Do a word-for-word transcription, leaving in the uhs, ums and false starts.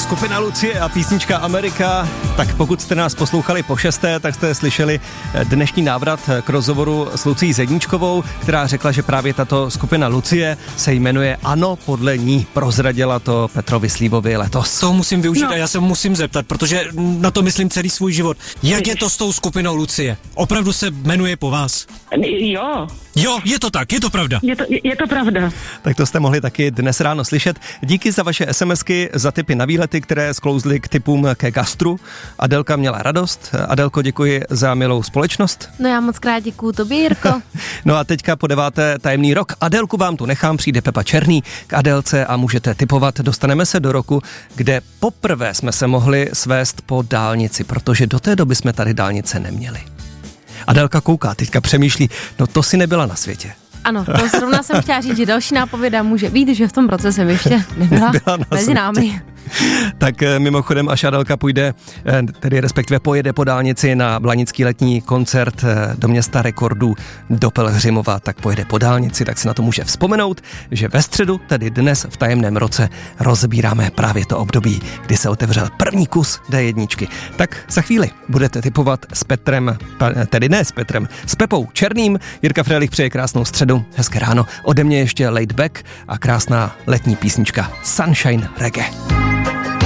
skupina Lucie a písnička Amerika. Tak pokud jste nás poslouchali po šesté, tak jste slyšeli dnešní návrat k rozhovoru s Lucií Zedníčkovou, která řekla, že právě tato skupina Lucie se jmenuje Ano, podle ní. Prozradila to Petrovi Slívovi letos. To musím využít no. a já se musím zeptat, protože na to myslím celý svůj život. Jak je to s tou skupinou Lucie? Opravdu se jmenuje po vás? Jo. Jo, je to tak, je to pravda. Je to, je, je to pravda. Tak to jste mohli taky dnes ráno slyšet. Díky za vaše SMSky, za tipy na výlety, které sklouzly k tipům ke gastru. Adelka měla radost. Adelko, děkuji za milou společnost. No já moc krát děkuju tobě, Jirko. No a teďka po deváté tajemný rok. Adelku vám tu nechám, přijde Pepa Černý k Adelce a můžete tipovat. Dostaneme se do roku, kde poprvé jsme se mohli svést po dálnici, protože do té doby jsme tady dálnice neměli. Adelka kouká, teďka přemýšlí, no to si nebyla na světě. Ano, to zrovna jsem chtěla říct, že další nápověda může být, že v tom roce jsem ještě nebyla, nebyla mezi námi. Tak mimochodem, až Adelka půjde, tedy respektive pojede po dálnici na blanický letní koncert do města rekordů do Pelhřimova, tak pojede po dálnici, tak si na to může vzpomenout, že ve středu, tedy dnes v tajemném roce, rozbíráme právě to období, kdy se otevřel první kus dé jedna. Tak za chvíli budete tipovat s Petrem, tedy ne s Petrem, s Pepou Černým. Jirka Frélich přeje krásnou středu, hezké ráno. Ode mě ještě Laid Back a krásná letní písnička Sunshine Reggae.